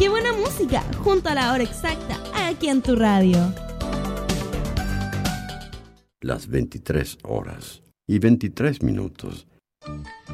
¡Qué buena música! Junto a la hora exacta, aquí en tu radio. Las 23 horas y 23 minutos.